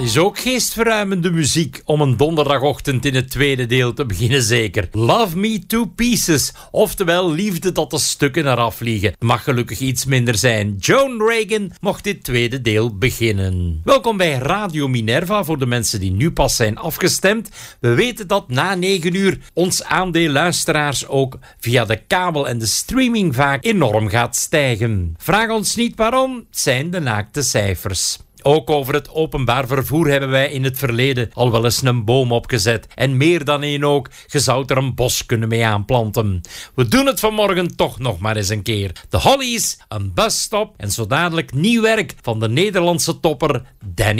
is ook geestverruimende muziek om een donderdagochtend in het tweede deel te beginnen zeker. Love Me to Pieces, oftewel liefde dat de stukken eraf vliegen. Mag gelukkig iets minder zijn. Joan Reagan mocht dit tweede deel beginnen. Welkom bij Radio Minerva voor de mensen die nu pas zijn afgestemd. We weten dat na 9 uur ons aandeel luisteraars ook via de kabel en de streaming vaak enorm gaat stijgen. Vraag ons niet waarom, het zijn de naakte cijfers. Ook over het openbaar vervoer hebben wij in het verleden al wel eens een boom opgezet. En meer dan één ook, je zou er een bos kunnen mee aanplanten. We doen het vanmorgen toch nog maar eens een keer. De Hollies, een busstop en zo dadelijk nieuw werk van de Nederlandse topper Danny